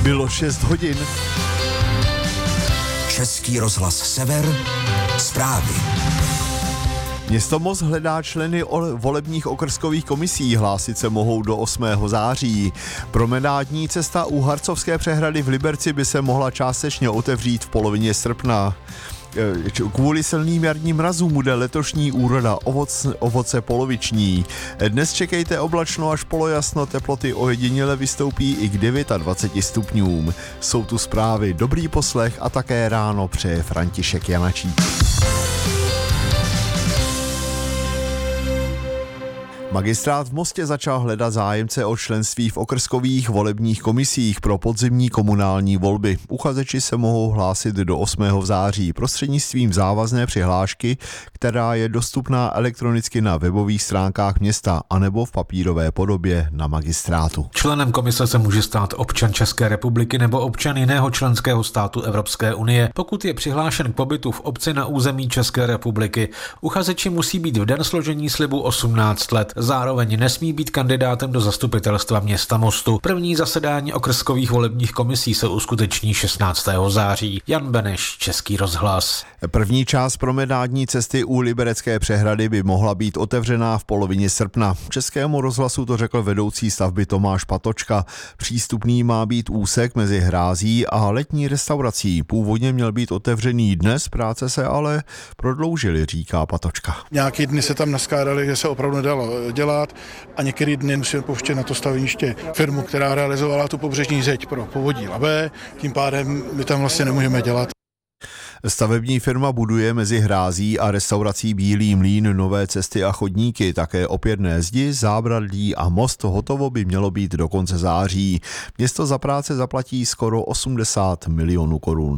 Bylo 6 hodin. Český rozhlas Sever, zprávy. Město Most hledá členy volebních okrskových komisí, hlásit se mohou do 8. září. Promenádní cesta u Harcovské přehrady v Liberci by se mohla částečně otevřít v polovině srpna. Kvůli silným jarním mrazům bude letošní úroda ovoce poloviční. Dnes čekejte oblačno až polojasno, teploty ojediněle vystoupí i k 29 stupňům. Jsou tu zprávy, dobrý poslech a také ráno přeje František Janačík. Magistrát v Mostě začal hledat zájemce o členství v okrskových volebních komisích pro podzimní komunální volby. Uchazeči se mohou hlásit do 8. září prostřednictvím závazné přihlášky, která je dostupná elektronicky na webových stránkách města anebo v papírové podobě na magistrátu. Členem komise se může stát občan České republiky nebo občan jiného členského státu Evropské unie, pokud je přihlášen k pobytu v obci na území České republiky. Uchazeči musí být v den složení slibu 18 let. Zároveň nesmí být kandidátem do zastupitelstva města Mostu. První zasedání okrskových volebních komisí se uskuteční 16. září. Jan Beneš, Český rozhlas. První část promenádní cesty u Liberecké přehrady by mohla být otevřená v polovině srpna. Českému rozhlasu to řekl vedoucí stavby Tomáš Patočka. Přístupný má být úsek mezi hrází a letní restaurací. Původně měl být otevřený dnes, práce se ale prodloužily, říká Patočka. Nějaký dny se tam naskládali, že se opravdu nedalo dělat a některý dny musíme pouštět na to staveniště firmu, která realizovala tu pobřežní zeď pro povodí Labe, tím pádem my tam vlastně nemůžeme dělat. Stavební firma buduje mezi hrází a restaurací Bílý mlýn nové cesty a chodníky, také opěrné zdi, zábradlí a most. Hotovo by mělo být do konce září. Město za práce zaplatí skoro 80 milionů korun.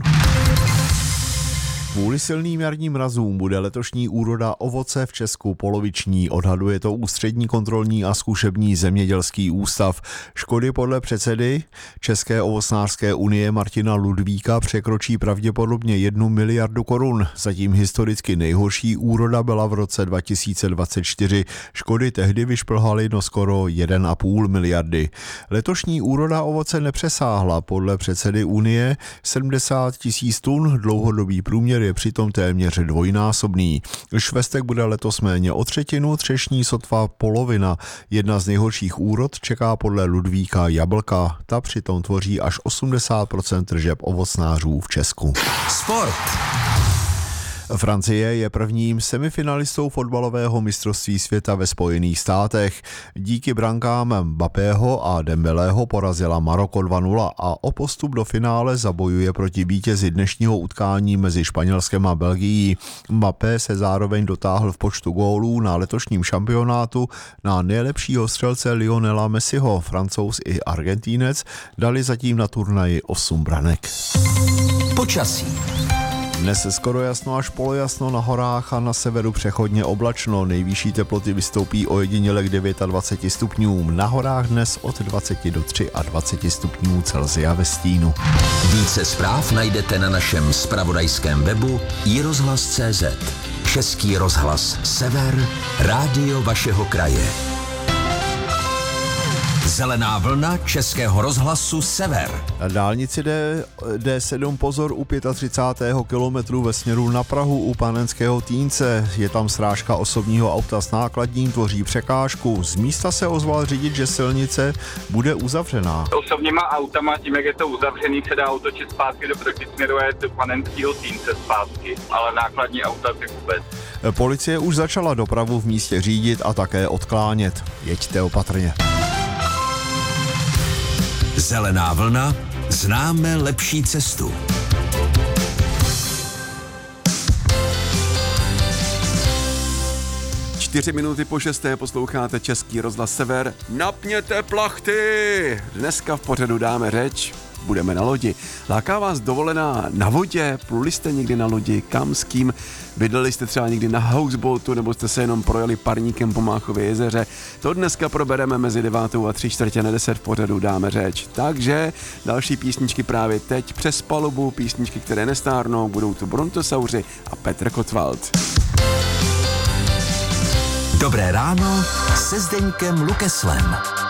Kvůli silným jarním mrazům bude letošní úroda ovoce v Česku poloviční, odhaduje to Ústřední kontrolní a zkušební zemědělský ústav. Škody podle předsedy České ovocnářské unie Martina Ludvíka překročí pravděpodobně 1 miliardu korun. Zatím historicky nejhorší úroda byla v roce 2024. Škody tehdy vyšplhaly do skoro 1,5 miliardy. Letošní úroda ovoce nepřesáhla podle předsedy unie 70 000 tun, dlouhodobý průměr je přitom téměř dvojnásobný. Švestek bude letos méně o třetinu, třešní sotva polovina. Jedna z nejhorších úrod čeká podle Ludvíka jablka. Ta přitom tvoří až 80% tržeb ovocnářů v Česku. Sport. Francie je prvním semifinalistou fotbalového mistrovství světa ve Spojených státech. Díky brankám Mbappého a Dembélého porazila Maroko 2-0 a o postup do finále zabojuje proti vítězi dnešního utkání mezi Španělskem a Belgií. Mbappé se zároveň dotáhl v počtu gólů na letošním šampionátu na nejlepšího střelce Lionela Messiho. Francouz i Argentínec dali zatím na turnaji 8 branek. Počasí. Dnes skoro jasno až polojasno, na horách a na severu přechodně oblačno. Nejvyšší teploty vystoupí ojediněle k 29 stupňům. Na horách dnes od 20 do 23 stupňů Celsia ve stínu. Více zpráv najdete na našem zpravodajském webu iRozhlas.cz. Český rozhlas Sever, rádio vašeho kraje. Zelená vlna Českého rozhlasu Sever. Na dálnici D7 pozor u 35. kilometru ve směru na Prahu u Panenského Týnce. Je tam srážka osobního auta s nákladním, tvoří překážku. Z místa se ozval řidič, že silnice bude uzavřená. Osobníma autama, tím jak je to uzavřený, se dá otočit zpátky do protisměru a je do Panenského Týnce zpátky, ale nákladní auta tak vůbec. Policie už začala dopravu v místě řídit a také odklánět. Jeďte opatrně. Zelená vlna, známe lepší cestu. Čtyři minuty po 6. posloucháte Český rozhlas Sever. Napněte plachty! Dneska v pořadu dáme řeč, budeme na lodi. Láká vás dovolená na vodě? Pluli jste někdy na lodi? Kam, s kým? Bydleli jste třeba někdy na houseboatu, nebo jste se jenom projeli parníkem po Máchově jezeře? To dneska probereme mezi 9 a 9:45 v pořadu dáme řeč. Takže další písničky právě teď přes palubu, písničky, které nestárnou, budou tu Brontosauři a Petr Kotwald. Dobré ráno se Zdeňkem Lukeslem.